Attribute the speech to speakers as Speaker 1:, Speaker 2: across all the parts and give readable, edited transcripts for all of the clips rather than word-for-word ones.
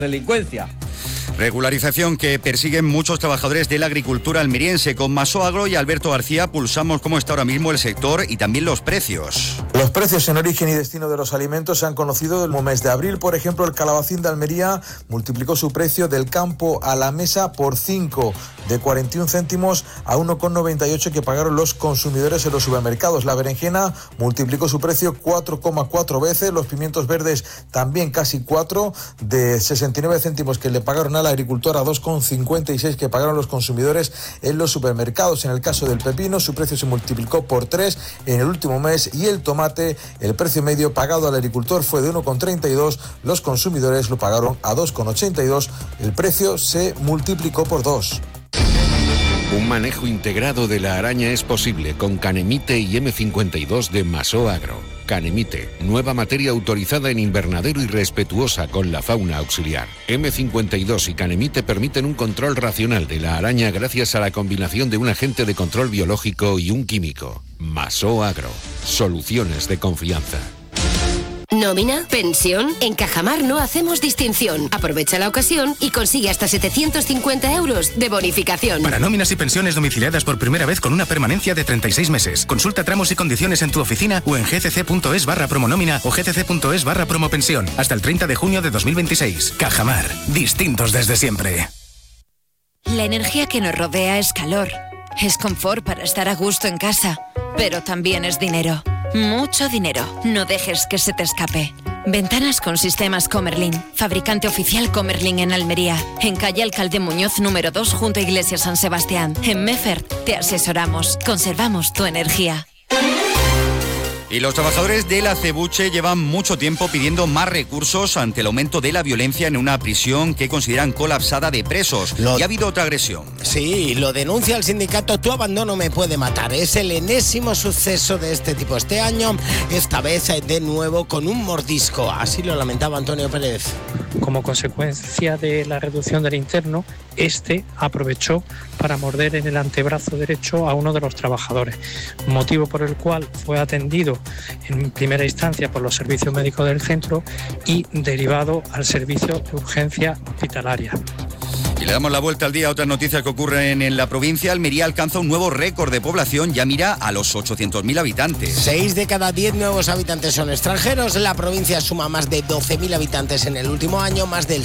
Speaker 1: delincuencia.
Speaker 2: Regularización que persiguen muchos trabajadores de la agricultura almeriense. Con Masó Agro y Alberto García pulsamos cómo está ahora mismo el sector y también los precios.
Speaker 3: Los precios en origen y destino de los alimentos se han conocido el mes de abril. Por ejemplo, el calabacín de Almería multiplicó su precio del campo a la mesa por 5, de 41 céntimos a 1,98 que pagaron los consumidores en los supermercados. La berenjena multiplicó su precio 4,4 veces. Los pimientos verdes también casi 4, de 69 céntimos que le pagaron a la agricultora, 2,56 que pagaron los consumidores en los supermercados. En el caso del pepino, su precio se multiplicó por 3 en el último mes, y el tomate, el precio medio pagado al agricultor fue de 1,32, los consumidores lo pagaron a 2,82, el precio se multiplicó por 2.
Speaker 4: Un manejo integrado de la araña es posible con Canemite y M52 de Masó Agro. Canemite, nueva materia autorizada en invernadero y respetuosa con la fauna auxiliar. M52 y Canemite permiten un control racional de la araña gracias a la combinación de un agente de control biológico y un químico. Masó Agro, soluciones de confianza.
Speaker 5: ¿Nómina? ¿Pensión? En Cajamar no hacemos distinción. Aprovecha la ocasión y consigue hasta 750 euros de bonificación.
Speaker 6: Para nóminas y pensiones domiciliadas por primera vez con una permanencia de 36 meses. Consulta tramos y condiciones en tu oficina o en gcc.es/promonómina o gcc.es/promopensión. Hasta el 30 de junio de 2026. Cajamar. Distintos desde siempre.
Speaker 7: La energía que nos rodea es calor. Es confort para estar a gusto en casa. Pero también es dinero. Mucho dinero. No dejes que se te escape. Ventanas con sistemas Comerlin. Fabricante oficial Comerlin en Almería. En calle Alcalde Muñoz número 2 junto a Iglesia San Sebastián. En Meffert te asesoramos. Conservamos tu energía.
Speaker 2: Y los trabajadores de la Cebuche llevan mucho tiempo pidiendo más recursos ante el aumento de la violencia en una prisión que consideran colapsada de presos. Y ha habido otra agresión.
Speaker 8: Sí, lo denuncia el sindicato Tu Abandono Me Puede Matar. Es el enésimo suceso de este tipo este año, esta vez de nuevo con un mordisco. Así lo lamentaba Antonio Pérez.
Speaker 9: Como consecuencia de la reducción del interno, este aprovechó para morder en el antebrazo derecho a uno de los trabajadores, motivo por el cual fue atendido en primera instancia por los servicios médicos del centro y derivado al servicio de urgencia hospitalaria.
Speaker 2: Y le damos la vuelta al día a otras noticias que ocurren en la provincia. Almería alcanza un nuevo récord de población, ya mira a los 800.000 habitantes.
Speaker 8: 6 de cada 10 nuevos habitantes son extranjeros. La provincia suma más de 12.000 habitantes en el último año. Más del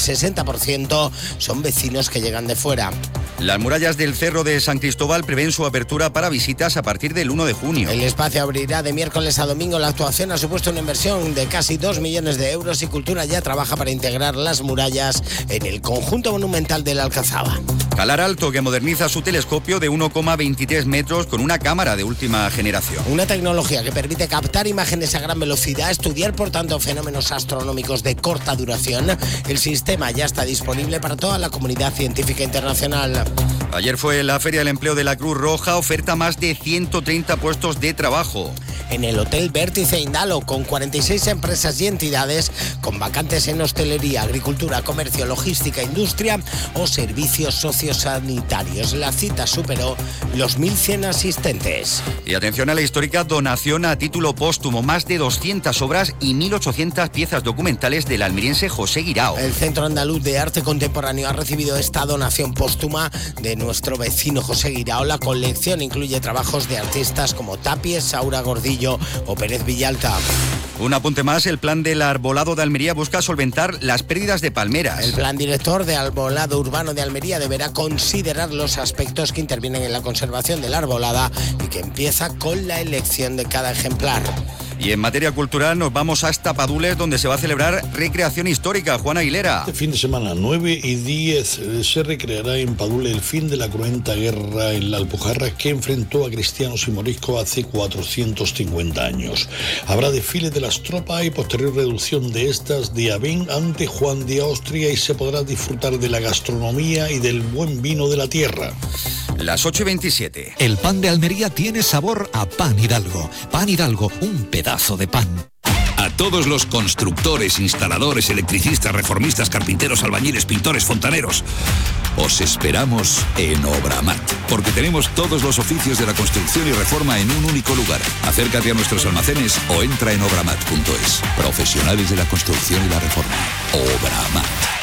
Speaker 8: 60% son vecinos que llegan de fuera.
Speaker 2: Las murallas del Cerro de San Cristóbal prevén su apertura para visitas a partir del 1 de junio.
Speaker 8: El espacio abrirá de miércoles a domingo. La actuación ha supuesto una inversión de casi 2 millones de euros y Cultura ya trabaja para integrar las murallas en el conjunto monumental de la Alcazaba.
Speaker 2: Calar Alto, que moderniza su telescopio de 1,23 metros con una cámara de última generación.
Speaker 8: Una tecnología que permite captar imágenes a gran velocidad, estudiar por tanto fenómenos astronómicos de corta duración. El sistema ya está disponible para toda la comunidad científica internacional.
Speaker 2: Ayer fue la Feria del Empleo de la Cruz Roja, oferta más de 130 puestos de trabajo.
Speaker 8: En el Hotel Vértice Indalo, con 46 empresas y entidades, con vacantes en hostelería, agricultura, comercio, logística, industria o servicios sociosanitarios. La cita superó los 1.100 asistentes.
Speaker 2: Y atención a la histórica donación a título póstumo, más de 200 obras y 1.800 piezas documentales del almeriense José Guirao.
Speaker 8: El Centro Andaluz de Arte Contemporáneo ha recibido esta donación póstuma de nuestro vecino José Guirao. La colección incluye trabajos de artistas como Tapies, Saura Gordillo o Pérez Villalta.
Speaker 2: Un apunte más, el plan del arbolado de Almería busca solventar las pérdidas de palmeras.
Speaker 8: El plan director de arbolado urbano de Almería deberá considerar los aspectos que intervienen en la conservación de la arbolada y que empieza con la elección de cada ejemplar.
Speaker 2: Y en materia cultural nos vamos hasta Padules, donde se va a celebrar recreación histórica. Juan Aguilera.
Speaker 10: Este fin de semana, 9 y 10, se recreará en Padules el fin de la cruenta guerra en la Alpujarra que enfrentó a cristianos y moriscos hace 450 años. Habrá desfiles de las tropas y posterior reducción de estas de Abén ante Juan de Austria y se podrá disfrutar de la gastronomía y del buen vino de la tierra.
Speaker 2: Las 8:27.
Speaker 11: El pan de Almería tiene sabor a Pan Hidalgo. Pan Hidalgo, un pedazo de pan.
Speaker 12: A todos los constructores, instaladores, electricistas, reformistas, carpinteros, albañiles, pintores, fontaneros, os esperamos en Obramat, porque tenemos todos los oficios de la construcción y reforma en un único lugar. Acércate a nuestros almacenes o entra en obramat.es. Profesionales de la construcción y la reforma. Obramat.